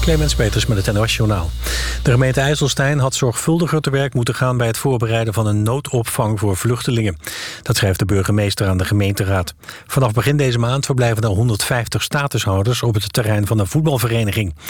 Clemens Peters met het NOS-journaal. De gemeente IJsselstein had zorgvuldiger te werk moeten gaan bij het voorbereiden van een noodopvang voor vluchtelingen. Dat schrijft de burgemeester aan de gemeenteraad. Vanaf begin deze maand verblijven er 150 statushouders op het terrein van een voetbalvereniging.